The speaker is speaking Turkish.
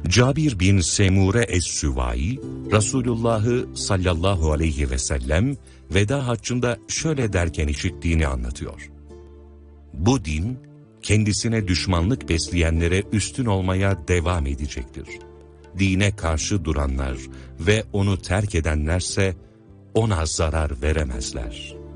Cabir bin Semure Es-Süvai, Resulullah'ı sallallahu aleyhi ve sellem veda haccında şöyle derken işittiğini anlatıyor. Bu din, kendisine düşmanlık besleyenlere üstün olmaya devam edecektir. Dine karşı duranlar ve onu terk edenlerse ona zarar veremezler.